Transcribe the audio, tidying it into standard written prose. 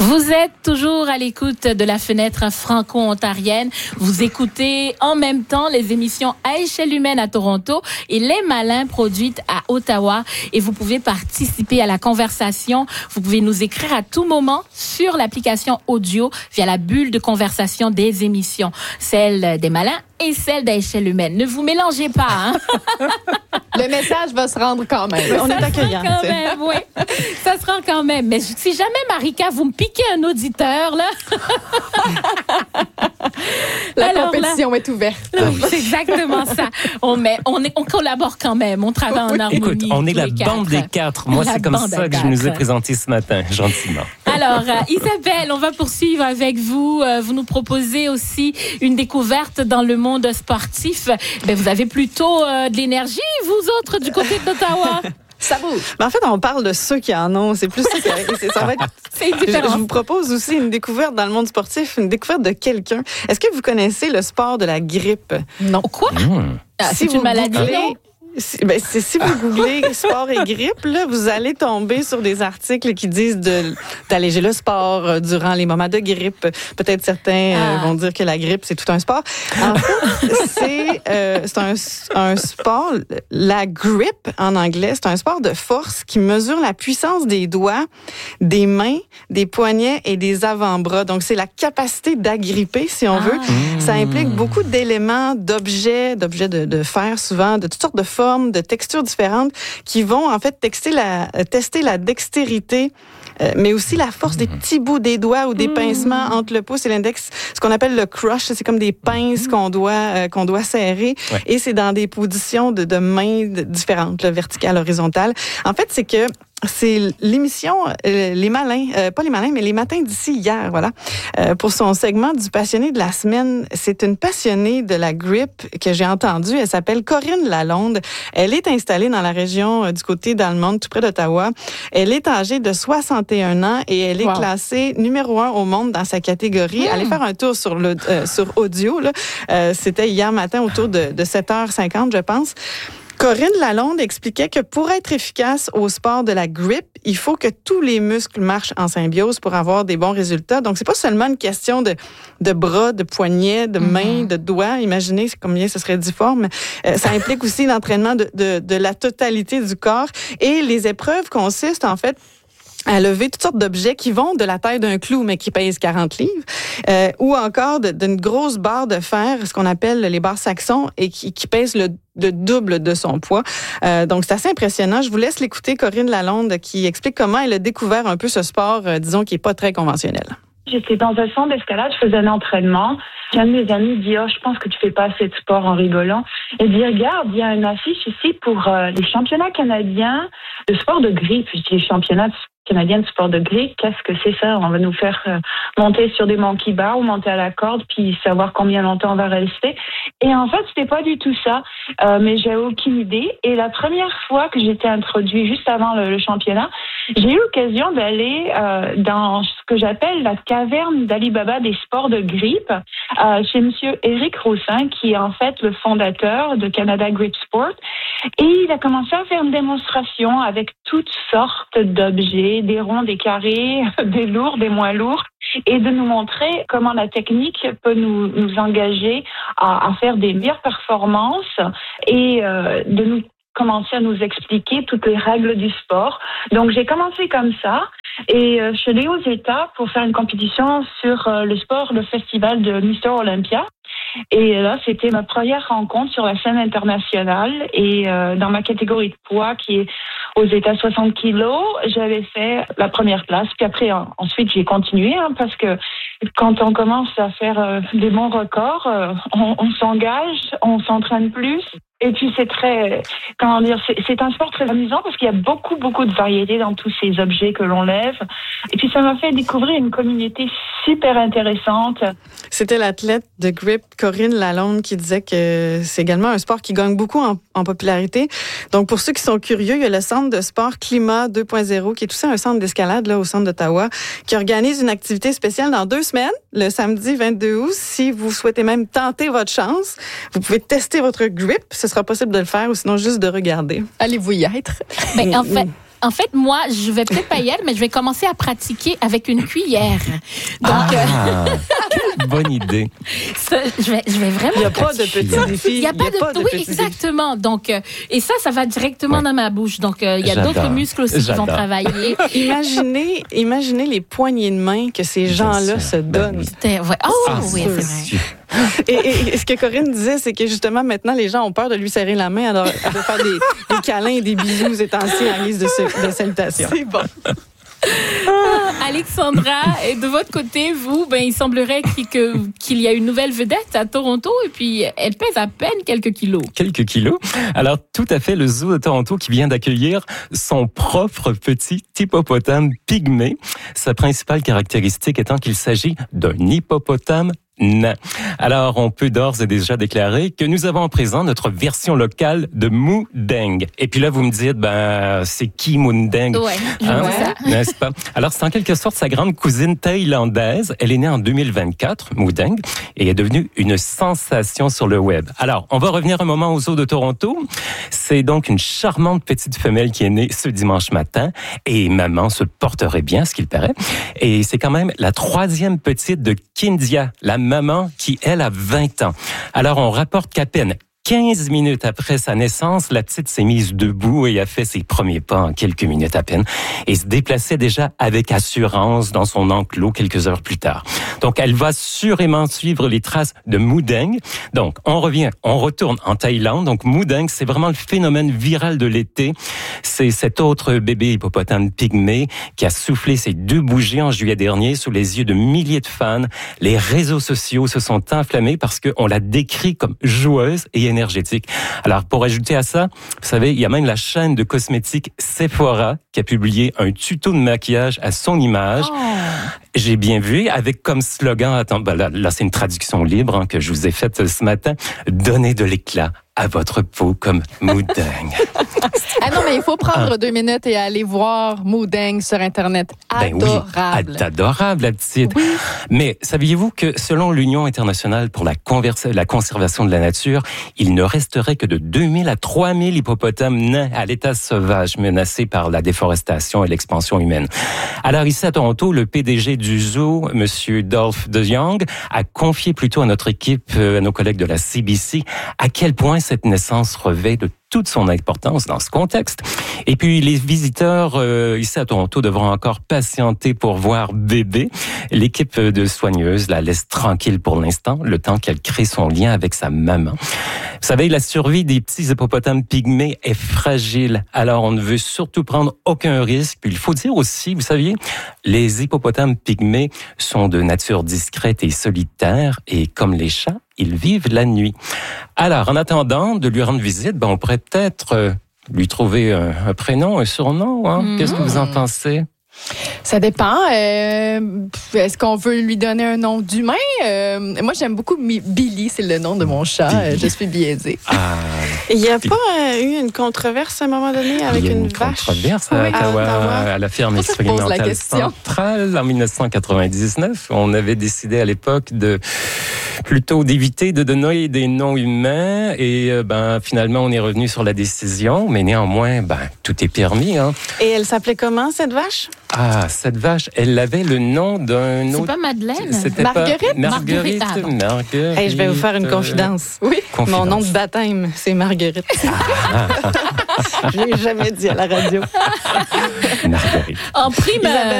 Vous êtes toujours à l'écoute de la fenêtre franco-ontarienne. Vous écoutez en même temps les émissions à échelle humaine à Toronto et Les Malins produites à Ottawa. Et vous pouvez participer à la conversation. Vous pouvez nous écrire à tout moment sur l'application audio via la bulle de conversation des émissions, celle des Malins et celle d'à échelle humaine. Ne vous mélangez pas, hein? Le message va se rendre quand même. On est accueillant. Quand même, oui. Ça se rend quand même. Mais si jamais, Marika, vous me piquez un auditeur, là. La compétition est ouverte. Oui, c'est exactement ça. On collabore quand même. On travaille en harmonie. Écoute, on est la bande des quatre. Moi, c'est comme ça que je nous ai présenté ce matin, gentiment. Alors, Isabelle, on va poursuivre avec vous. Vous nous proposez aussi une découverte dans le monde sportif. Ben, vous avez plutôt de l'énergie, vous autres, du côté d'Ottawa. Ça bouge. En fait, on parle de ceux qui en ont. C'est plus ça qui arrive. C'est différent. Je vous propose aussi une découverte dans le monde sportif, une découverte de quelqu'un. Est-ce que vous connaissez le sport de la grippe? Non. Quoi? C'est une maladie, non? Si vous googlez sport et grippe, là, vous allez tomber sur des articles qui disent d'alléger le sport durant les moments de grippe. Peut-être certains vont dire que la grippe, c'est tout un sport. En fait, c'est un sport, la grip en anglais, c'est un sport de force qui mesure la puissance des doigts, des mains, des poignets et des avant-bras. Donc, c'est la capacité d'agripper, si on veut. Ça implique beaucoup d'éléments, d'objets de fer souvent, de toutes sortes de formes, de textures différentes qui vont en fait tester la dextérité, mais aussi la force des petits bouts des doigts ou des pincements entre le pouce et l'index, ce qu'on appelle le crush, c'est comme des pinces qu'on doit serrer, et c'est dans des positions de mains différentes, là, verticales, horizontales. En fait, c'est l'émission Les Malins, pas Les Malins, mais Les Matins d'ici hier, voilà. Pour son segment du passionné de la semaine, c'est une passionnée de la grip que j'ai entendue. Elle s'appelle Corinne Lalonde. Elle est installée dans la région du côté d'Allemande, tout près d'Ottawa. Elle est âgée de 61 ans et elle est classée numéro 1 au monde dans sa catégorie. Allez faire un tour sur audio, là. C'était hier matin autour de 7h50, je pense. Corinne Lalonde expliquait que pour être efficace au sport de la grip, il faut que tous les muscles marchent en symbiose pour avoir des bons résultats. Donc, c'est pas seulement une question de bras, de poignets, de mains, de doigts. Imaginez combien ce serait difforme. Ça implique aussi l'entraînement de la totalité du corps. Et les épreuves consistent, en fait, à lever toutes sortes d'objets qui vont de la taille d'un clou, mais qui pèsent 40 livres, ou encore d'une grosse barre de fer, ce qu'on appelle les barres saxons, et qui pèsent le double de son poids. Donc, c'est assez impressionnant. Je vous laisse l'écouter, Corinne Lalonde, qui explique comment elle a découvert un peu ce sport, disons, qui est pas très conventionnel. J'étais dans un centre d'escalade, je faisais un entraînement. Un de mes amis dit « Oh, je pense que tu fais pas assez de sport » en rigolant. Et dit « Regarde, il y a une affiche ici pour les championnats canadiens de sport de grip. » Je dis « Les championnats canadiens de sport de grip, qu'est-ce que c'est ça? On va nous faire monter sur des monkey bars ou monter à la corde puis savoir combien longtemps on va rester. » Et en fait, c'était pas du tout ça. Mais j'avais aucune idée. Et la première fois que j'étais introduite, juste avant le championnat, j'ai eu l'occasion d'aller dans ce que j'appelle la caverne d'Ali Baba des sports de grip, chez monsieur Éric Roussin, qui est en fait le fondateur de Canada Grip Sport. Et il a commencé à faire une démonstration avec toutes sortes d'objets, des ronds, des carrés, des lourds, des moins lourds, et de nous montrer comment la technique peut nous engager à faire des meilleures performances et de nous commencer à nous expliquer toutes les règles du sport. Donc, j'ai commencé comme ça et je suis allée aux États pour faire une compétition sur le sport, le festival de Mr. Olympia. Et là, c'était ma première rencontre sur la scène internationale et dans ma catégorie de poids qui est aux États 60 kilos, j'avais fait la première place. Puis après, ensuite, j'ai continué parce que quand on commence à faire des bons records, on s'engage, on s'entraîne plus. Et puis c'est c'est un sport très amusant parce qu'il y a beaucoup de variétés dans tous ces objets que l'on lève. Et puis ça m'a fait découvrir une communauté super intéressante. C'était l'athlète de grip Corinne Lalonde qui disait que c'est également un sport qui gagne beaucoup en popularité. Donc pour ceux qui sont curieux, il y a le centre de sport Climat 2.0 qui est aussi un centre d'escalade là au centre d'Ottawa qui organise une activité spéciale dans 2 semaines, le samedi 22 août. Si vous souhaitez même tenter votre chance, vous pouvez tester votre grip. Ce sera possible de le faire ou sinon juste de regarder. Allez-vous y être? En fait, En fait, moi, je vais peut-être pas y aller, mais je vais commencer à pratiquer avec une cuillère. Donc, quelle bonne idée. Je vais vraiment. Il n'y a pas de petits défis. Il n'y a pas de oui, exactement. Donc, et ça va directement dans ma bouche. Donc, il y a d'autres muscles aussi qui vont travailler. Imaginez les poignées de main que ces gens-là se donnent. Oui, c'est vrai. Et ce que Corinne disait, c'est que justement, maintenant, les gens ont peur de lui serrer la main, alors elle veut faire des câlins et des bisous ces temps-ci en guise de salutation. C'est bon. Alexandra, et de votre côté, vous, il semblerait qu'il y a une nouvelle vedette à Toronto et puis elle pèse à peine quelques kilos. Quelques kilos. Alors, tout à fait, le zoo de Toronto qui vient d'accueillir son propre petit hippopotame pygmée. Sa principale caractéristique étant qu'il s'agit d'un hippopotame nain. Alors, on peut d'ores et déjà déclarer que nous avons en présent notre version locale de Moudeng. Et puis là, vous me dites, c'est qui Moudeng? Ouais, je vois ça. N'est-ce pas? Alors, c'est en quelque sorte sa grande cousine thaïlandaise. Elle est née en 2024, Moudeng, et est devenue une sensation sur le web. Alors, on va revenir un moment au zoo de Toronto. C'est donc une charmante petite femelle qui est née ce dimanche matin. Et maman se porterait bien, ce qu'il paraît. Et c'est quand même la 3e petite de Kindia, la maman qui, elle, a 20 ans. Alors, on rapporte qu'à peine 15 minutes après sa naissance, la petite s'est mise debout et a fait ses premiers pas en quelques minutes à peine et se déplaçait déjà avec assurance dans son enclos quelques heures plus tard. Donc, elle va sûrement suivre les traces de Moudeng. Donc, on retourne en Thaïlande. Donc, Moudeng, c'est vraiment le phénomène viral de l'été. C'est cet autre bébé hippopotame pygmée qui a soufflé ses 2 bougies en juillet dernier sous les yeux de milliers de fans. Les réseaux sociaux se sont enflammés parce qu'on la décrit comme joueuse et énergétique. Alors, pour ajouter à ça, vous savez, il y a même la chaîne de cosmétiques Sephora qui a publié un tuto de maquillage à son image. Oh. J'ai bien vu, avec comme slogan, là c'est une traduction libre que je vous ai faite ce matin, « Donnez de l'éclat à votre peau comme Moudeng ». Ah non, mais il faut prendre 2 minutes et aller voir Moudeng sur Internet. Adorable. Oui, adorable, la petite. Oui. Mais saviez-vous que selon l'Union internationale pour la conservation de la nature, il ne resterait que de 2000 à 3000 hippopotames nains à l'état sauvage menacés par la déforestation et l'expansion humaine. Alors ici à Toronto, le PDG du zoo, Monsieur Dolph DeYoung, a confié plutôt à notre équipe, à nos collègues de la CBC, à quel point cette naissance revêt de toute son importance dans ce contexte. Et puis, les visiteurs ici à Toronto devront encore patienter pour voir bébé. L'équipe de soigneuses la laisse tranquille pour l'instant, le temps qu'elle crée son lien avec sa maman. Vous savez, la survie des petits hippopotames pygmées est fragile. Alors, on ne veut surtout prendre aucun risque. Puis, il faut dire aussi, vous saviez, les hippopotames pygmées sont de nature discrète et solitaire. Et comme les chats, ils vivent la nuit. Alors, en attendant de lui rendre visite, on pourrait peut-être lui trouver un prénom, un surnom. Hein? Qu'est-ce que vous en pensez? Ça dépend. Est-ce qu'on veut lui donner un nom d'humain? Moi, j'aime beaucoup Billy, c'est le nom de mon chat. Je suis biaisée. Il n'y a pas eu une controverse à un moment donné avec une vache? Il y a une controverse à Ottawa, à la ferme expérimentale centrale en 1999. On avait décidé à l'époque plutôt d'éviter de donner des noms humains et finalement on est revenu sur la décision, mais néanmoins tout est permis. Hein. Et elle s'appelait comment cette vache? Ah, cette vache, elle avait le nom d'un autre. C'est pas Madeleine? C'était Marguerite. Hey, je vais vous faire une confidence. Oui. Mon nom de baptême, c'est Marguerite. Je l'ai jamais dit à la radio. Marguerite. En prime.